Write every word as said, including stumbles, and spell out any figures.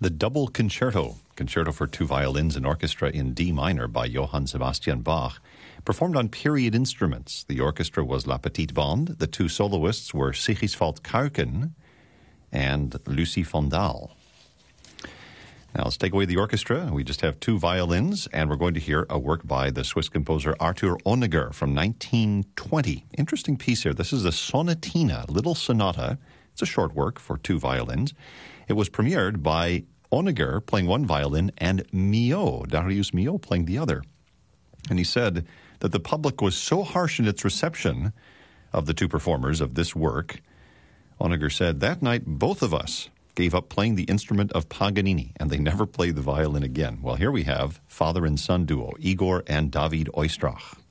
The Double Concerto, Concerto for Two Violins and Orchestra in D minor by Johann Sebastian Bach, performed on period instruments. The orchestra was La Petite Bande. The two soloists were Sigiswald Kuiken and Lucie Fondal. Now let's take away the orchestra. We just have two violins, and we're going to hear a work by the Swiss composer Arthur Honegger from nineteen twenty. Interesting piece here. This is a sonatina, little sonata. It's a short work for two violins. It was premiered by Honegger playing one violin and Milhaud, Darius Milhaud, playing the other. And he said that the public was so harsh in its reception of the two performers of this work. Honegger said, that night both of us gave up playing the instrument of Paganini, and they never played the violin again. Well, here we have father and son duo, Igor and David Oistrakh.